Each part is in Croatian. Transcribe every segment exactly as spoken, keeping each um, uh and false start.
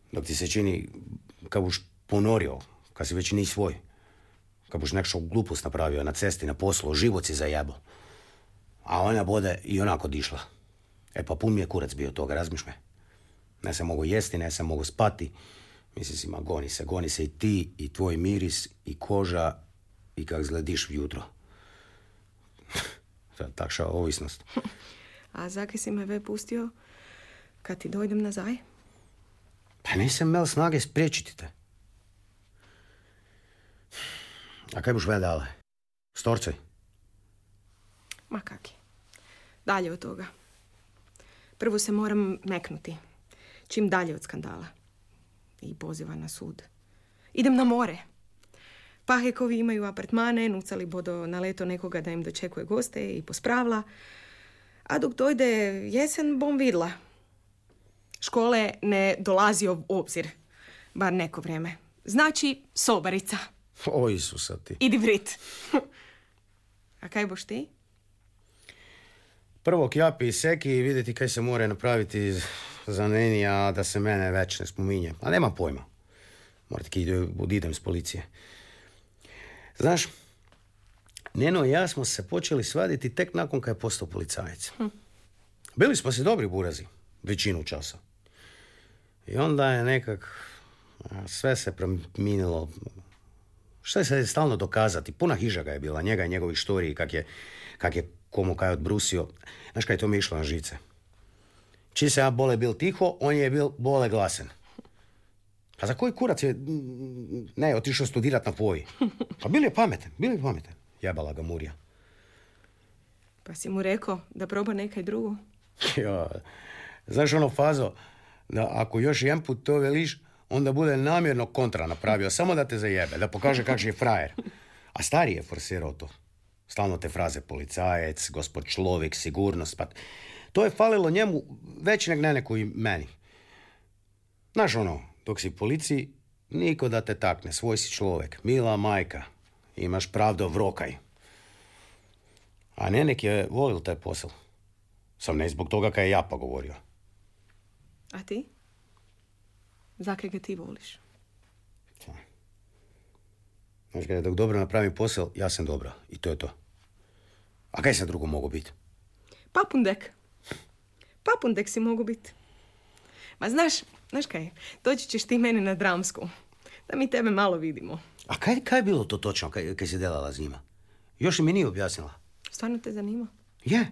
Dok ti se čini kad buš ponorio, kad si već ni svoj. Kad buš nekšo glupost napravio na cesti, na poslu, život si zajebo. A ona bude i onako dišla. E pa pun mi je kurac bio toga, razmiš me. Ne sam mogu jesti, ne sam mogu spati. Mislim si, ma goni se, goni se i ti, i tvoj miris, i koža, i kak zglediš jutro. Takša ovisnost. A zake si me ve pustio kad ti dojdem nazaj? Pa nisam imel snage spriječiti te. A kaj boš ve dale? Storcoj? Ma kaki. Dalje od toga. Prvo se moram meknuti. Čim dalje od skandala. I poziva na sud. Idem na more. Pahekovi imaju apartmane, nucali bodo na leto nekoga da im dočekuje goste i pospravla. A dok dojde jesen, bom vidla. Škole ne dolazi u obzir. Bar neko vrijeme. Znači, sobarica. O Isusa ti. Idi vrit. A kaj boš ti? Prvo kjapi i seki i vidjeti kaj se more napraviti za neni, a da se mene već ne spominje. A nema pojma. Morate ki odidem s policije. Znaš, Neno i ja smo se počeli svaditi tek nakon kad je postao policajac. Hm. Bili smo si dobri burazi, većinu časa. I onda je nekak sve se promijenilo. Šta je se stalno dokazati? Puna hiža ga je bila, njega i njegovih štoriji, kak je, kak je komu kaj odbrusio. Znaš kaj to mi išlo na žice? Či se ja bole bil tiho, on je bil bole glasen. Pa za koji kurac je, ne, otišao studirat na poji? Pa bil je pametan, bil je pametan. Jebala ga Murija. Pa si mu rekao da proba nekaj drugo? Jo, znaš ono fazo, da ako još jedan put to veliš, onda bude namjerno kontra napravio, samo da te zajebe, da pokaže kak je frajer. A stari je forsirao to. Stalno te fraze policajec, gospod človek, sigurnost, pa to je falilo njemu već nek ne neko i meni. Znaš ono, dok si u policiji, niko da te takne, svoj si človek, mila majka, imaš pravdo vrokaj. A Nenek je volil taj posao. Sam ne zbog toga kaj je ja pa govorio. A ti? Zake ga ti voliš? Znaš kada dok dobro napravim posao, ja sam dobra. I to je to. A kaj sam drugo mogu biti? Papundek. Papundek si mogu biti. Ma znaš, znaš kaj, doći ćeš ti meni na dramsku. Da mi tebe malo vidimo. A kaj, kaj je bilo to točno kaj, kaj si delala s njima? Još mi nije objasnila. Stvarno te zanima? Je.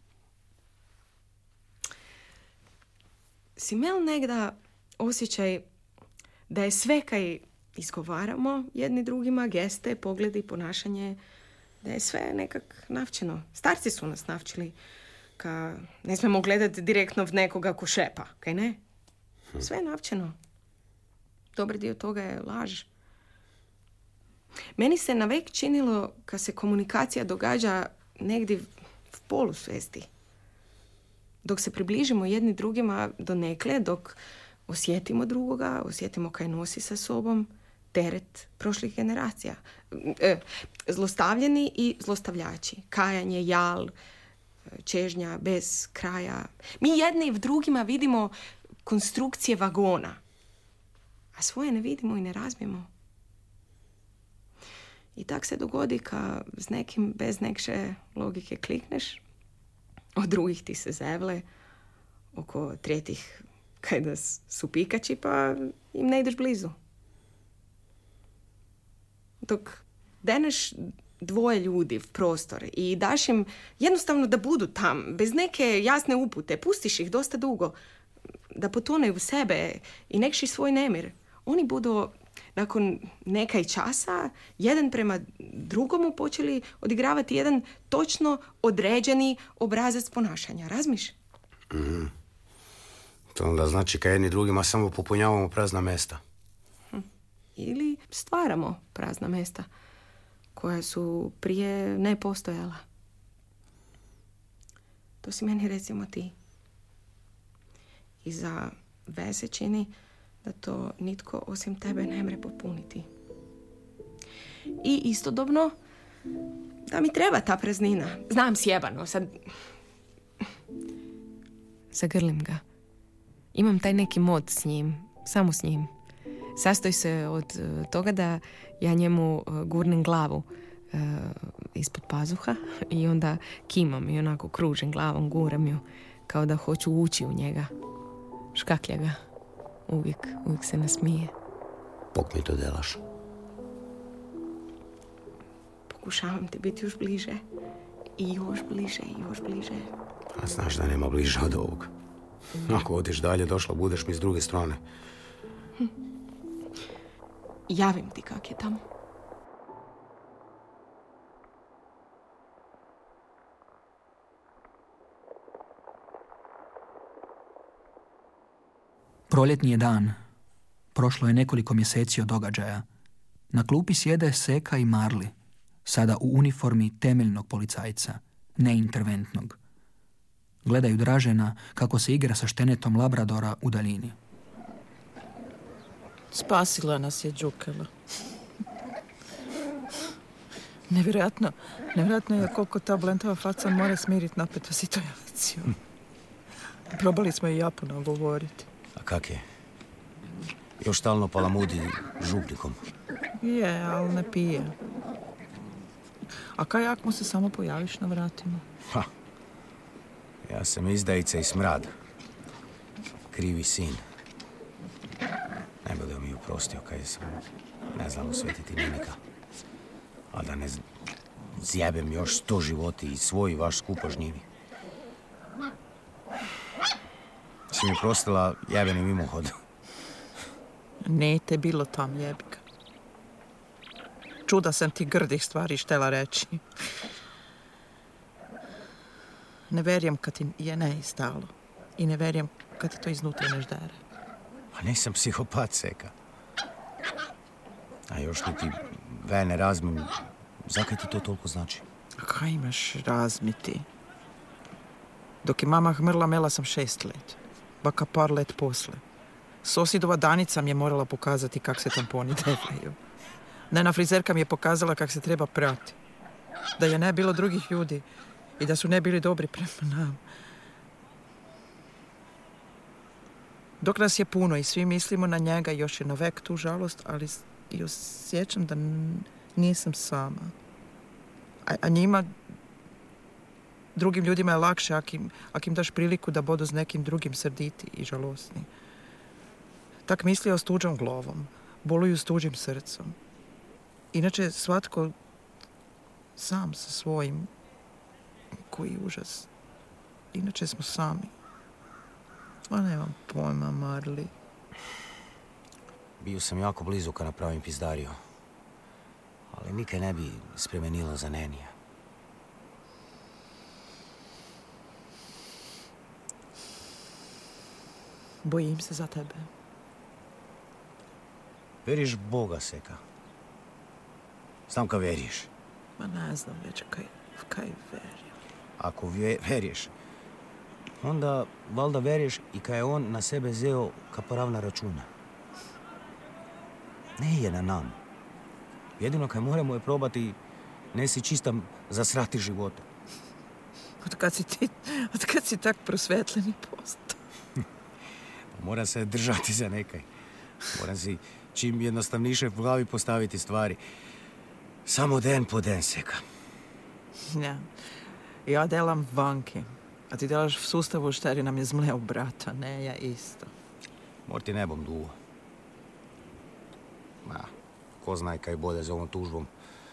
Si imel negda osjećaj da je sve kaj izgovaramo jedni drugima, geste, pogledi, ponašanje, da je sve nekak navčeno. Starci su nas navčili, ka ne smemo gledati direktno v nekoga ko šepa, kaj ne? Sve je navčeno. Dobar dio toga je laž. Meni se navek činilo kad se komunikacija događa negdje v polusvesti. Dok se približimo jedni drugima do nekle, dok osjetimo drugoga, osjetimo kaj nosi sa sobom, teret prošlih generacija. E, zlostavljeni i zlostavljači. Kajanje, jal, čežnja bez kraja. Mi jedni v drugima vidimo konstrukcije vagona, a svoje ne vidimo i ne razmijemo. I tak se dogodi ka s nekim bez nekše logike klikneš, od drugih ti se zevle, oko tretjih kaj da su pikači, pa im ne ideš blizu. Dok deneš dvoje ljudi v prostor i daš im jednostavno da budu tam, bez neke jasne upute, pustiš ih dosta dugo, da potoneju u sebe i nekši svoj nemir, oni budu nakon nekaj časa jedan prema drugomu počeli odigravati jedan točno određeni obrazac ponašanja. Razmiš? Mm. To onda znači kad jedni drugima samo popunjavamo prazna mesta. Hm. Ili stvaramo prazna mesta koja su prije ne postojala. To si meni recimo ti. I za veze čini da to nitko osim tebe ne mre popuniti. I istodobno da mi treba ta praznina. Znam sjebano, sad... Zagrlim ga. Imam taj neki mod s njim. samo s njim. Sastoji se od uh, toga da ja njemu uh, gurnem glavu uh, ispod pazuha i onda kimam i onako kružim glavom, guram ju kao da hoću ući u njega. Škaklja ga. Uvijek, uvijek se nasmije. Bok mi to delaš. Pokušavam ti biti još bliže. I još bliže, i još bliže. A znaš da nema bliže od ovog. Ako odiš dalje, došla budeš mi s druge strane. Hm. Javim ti kak je tamo. Proljetni je dan. Prošlo je nekoliko mjeseci od događaja. Na klupi sjede Seka i Marli, sada u uniformi temeljnog policajca, neinterventnog. Gledaju Dražena kako se igra sa štenetom Labradora u daljini. Spasila nas je Đukela. Nevjerojatno, nevjerojatno je koliko ta blentava faca mora smiriti napetu situaciju. Probali smo i Japu nagovoriti. A kak je? Još stalno palamudi župnikom. Je, ali ne pije. A kaj ak mu se samo pojaviš na vratima? Ha. Ja sam izdajica i smrad. Krivi sin. Ne bude mi uprostio kaj sam ne znao osvetiti Ninika. A da ne zjebem još sto životi i svoj i vaš skupo žnjivi. Si mi prostila jebeni mimohod. Ne te bilo tam, jebika. Čuda sam ti grdih stvari štela reći. Ne verjam kad ti je ne stalo. I ne verjam kad ti to iznutra ne ždere. Pa nisam psihopat, Seka. A još li ti vene razmim, zakaj ti to toliko znači? A kaj imaš razmiti? Dok je mama hmrla, mela sam šest let. Baka par let posle. Sosidova Danica mi je morala pokazati kak se tamponi devaju. Nena frizerka mi je pokazala kak se treba prati. Da je ne bilo drugih ljudi i da su ne bili dobri prema nam. Dok nas je puno i svi mislimo na njega, još je na vek tu žalost, ali i osjećam da n- nisam sama. A, a njima, drugim ljudima je lakše ak im, ak im daš priliku da bodu s nekim drugim srditi i žalostni. Tak mislio s tuđom glavom, boluju s tuđim srcom. Inače, svatko sam sa svojim, koji užas. Inače smo sami. A nemam pojma, Marli. Bio sam jako blizu kad napravim pizdario. Ali nikaj ne bi spremenila za Nenija. Bojim se za tebe. Veriš Boga, Seka? Znam ka veriš. Ma ne znam već kaj, kaj verim. Ako vje, veriš, onda valjda veriš i kaj je on na sebe zeo ka poravna računa. Ne je na nam. Jedino kaj moramo je probati ne si čistam zasrati života. Od kad si ti, od kad si tak prosvetljeni postao? Mora se držati za nekaj. Mora si čim jednostavniše v glavi postaviti stvari. Samo den po den, Seka. Ja. Ja delam vanki, a ti delaš v sustavu šteri nam je zmleo brata, ne, ja isto. Mor ti ne bom dugo. Ma, ko znaj kaj bode za ovom tužbom.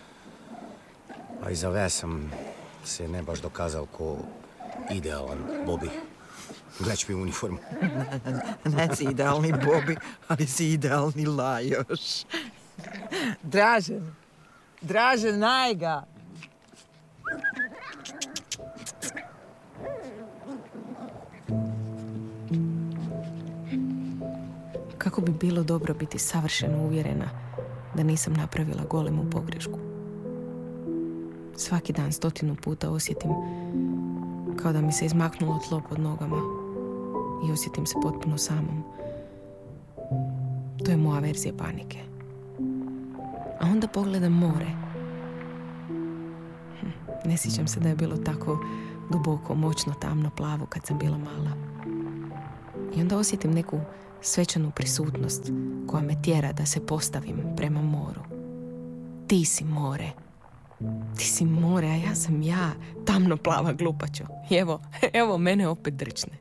A i za ve sam se ne baš dokazal ko idealan Bobby. Gleč mi uniformu. Ne, ne, ne si idealni Bobby, ali si idealni Lajoš. Dražen, Dražen, naj ga! Kako bi bilo dobro biti savršeno uvjerena da nisam napravila golemu pogrešku. Svaki dan stotinu puta osjetim kao da mi se izmaknulo tlo pod nogama i osjetim se potpuno samom. To je moja verzija panike. A onda pogledam more. Hm, ne sjećam se da je bilo tako duboko, moćno, tamno, plavo kad sam bila mala. I onda osjetim neku svečanu prisutnost koja me tjera da se postavim prema moru. Ti si more. Ti si more, a ja sam ja, tamno plava glupačo. I evo, evo mene opet drčne.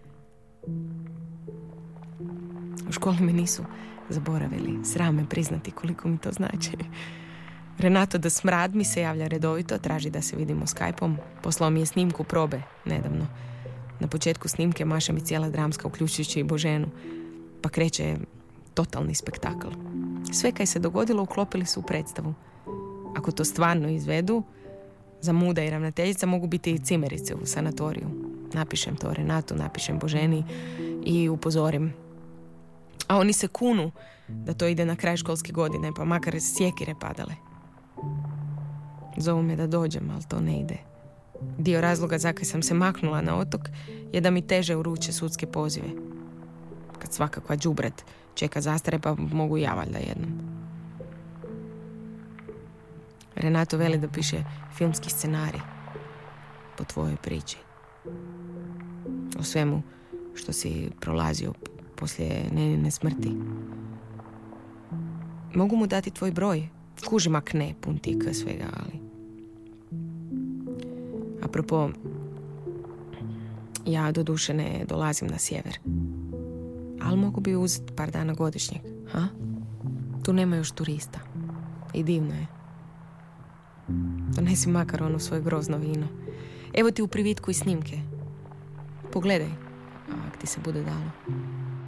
U školi me nisu zaboravili. Sram me priznati koliko mi to znači. Renato da Smrad mi se javlja redovito, traži da se vidimo Skype-om. Poslao mi je snimku probe nedavno. Na početku snimke maša mi cijela dramska, uključujući i Boženu. Pa kreće totalni spektakl. Sve kaj se dogodilo uklopili su u predstavu. Ako to stvarno izvedu, za Muda i ravnateljica mogu biti i cimerice u sanatoriju. Napišem to Renatu, napišem Boženi i upozorim. A oni se kunu da to ide na kraj školske godine, pa makar sjekire padale. Zovu me da dođem, ali to ne ide. Dio razloga za kaj sam se maknula na otok je da mi teže uruče sudske pozive. Kad svakakva đubret čeka zastare, pa mogu ja valjda jednom. Renato veli da piše filmski scenarij po tvojoj priči. O svemu što si prolazio poslije Nenine smrti. Mogu mu dati tvoj broj? Kužim ak ne, pun tika svega, ali... Apropo, ja do duše ne dolazim na sjever. Ali mogu bi uzeti par dana godišnjeg, ha? Tu nema još turista. I divno je. Donesi makar ono svoje grozno vino. Evo ti u privitku i snimke. Pogledaj, ako ti se bude dalo.